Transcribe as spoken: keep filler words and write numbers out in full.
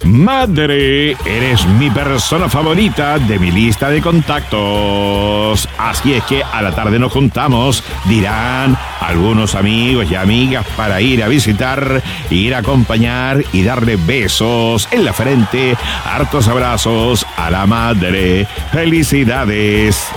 Madre, eres mi persona favorita de mi lista de contactos. Así es que a la tarde nos juntamos, dirán algunos amigos y amigas, para ir a visitar, ir a acompañar y darle besos en la frente, hartos abrazos a la madre. ¡Felicidades!